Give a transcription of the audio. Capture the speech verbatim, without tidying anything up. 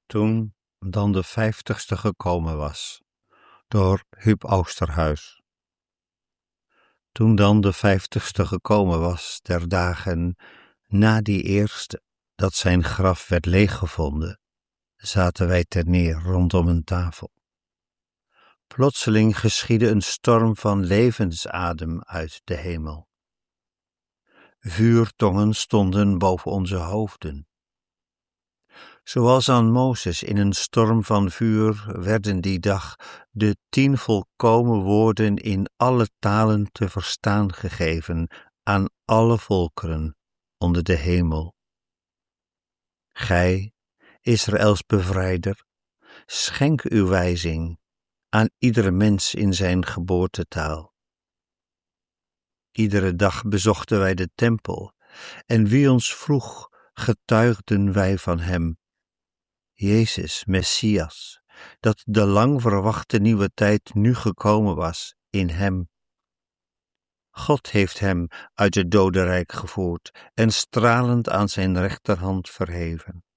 Toen dan de vijftigste gekomen was, door Huub Oosterhuis. Toen dan de vijftigste gekomen was, der dagen na die eerste, dat zijn graf werd leeggevonden, zaten wij ter neer rondom een tafel. Plotseling geschiedde een storm van levensadem uit de hemel. Vuurtongen stonden boven onze hoofden. Zoals aan Mozes in een storm van vuur werden die dag de tien volkomen woorden in alle talen te verstaan gegeven aan alle volkeren onder de hemel. Gij, Israëls bevrijder, schenk uw wijzing aan iedere mens in zijn geboortetaal. Iedere dag bezochten wij de tempel, en wie ons vroeg, getuigden wij van hem, Jezus, Messias, dat de lang verwachte nieuwe tijd nu gekomen was in hem. God heeft hem uit het dodenrijk gevoerd en stralend aan zijn rechterhand verheven.